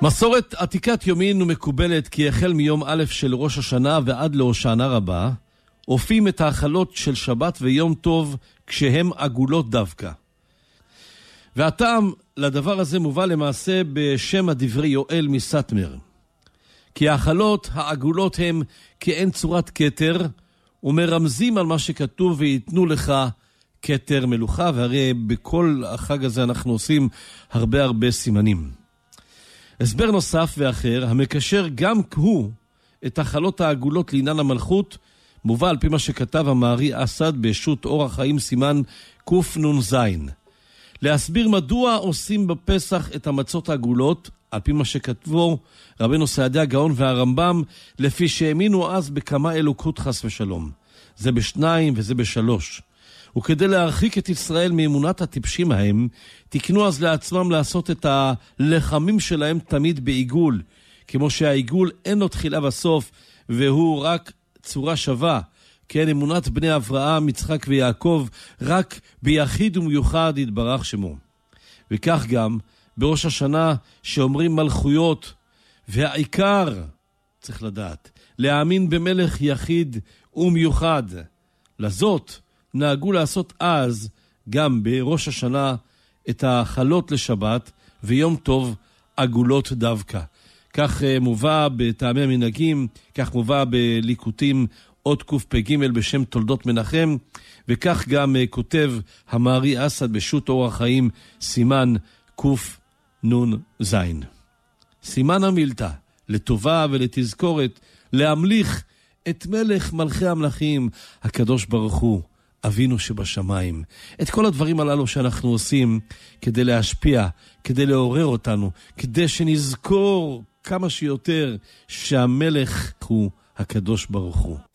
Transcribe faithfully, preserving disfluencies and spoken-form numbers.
מסורת עתיקת יומין ומקובלת כי החל מיום א' של ראש השנה ועד להושענא רבה, אופים את האכלות של שבת ויום טוב כשהם עגולות דווקא. והטעם לדבר הזה מובא למעשה בשם הדברי יואל מסטמר. כי האכלות העגולות הם כאין צורת כתר, ומרמזים על מה שכתוב ויתנו לך כתר מלוכה, והרי בכל החג הזה אנחנו עושים הרבה הרבה סימנים. הסבר נוסף ואחר, המקשר גם הוא את האכלות העגולות לעניין המלכות, מובא על פי מה שכתב המארי אסד בשו"ת אור החיים סימן קנ"ז. להסביר מדוע עושים בפסח את המצות העגולות, על פי מה שכתבו רבנו סעדיה הגאון והרמב"ם, לפי שהאמינו אז בכמה אלוקות חס ושלום. זה בשניים וזה בשלוש. וכדי להרחיק את ישראל מאמונת הטיפשים ההם, תקנו אז לעצמם לעשות את הלחמים שלהם תמיד בעיגול, כמו שהעיגול אין לו תחילה וסוף, והוא רק צורה שווה, כן, אמונת בני אברהם, יצחק ויעקב, רק ביחיד ומיוחד יתברך שמו. וכך גם בראש השנה שאומרים מלכויות, והעיקר, צריך לדעת, להאמין במלך יחיד ומיוחד. לזאת נהגו לעשות אז גם בראש השנה את האכלות לשבת ויום טוב עגולות דווקא. כך מובא בטעמי המנהגים, כך מובא בליקוטים עוד קפ"ג בשם תולדות מנחם, וכך גם כותב המארי אסד בשו"ת אור החיים סימן קנ"ז. סימן המילתא, לטובה ולתזכורת, להמליך את מלך מלכי המלכים, הקדוש ברוך הוא, אבינו שבשמיים. את כל הדברים הללו שאנחנו עושים כדי להשפיע, כדי לעורר אותנו, כדי שנזכור כמה שיותר שהמלך הוא הקדוש ברוך הוא.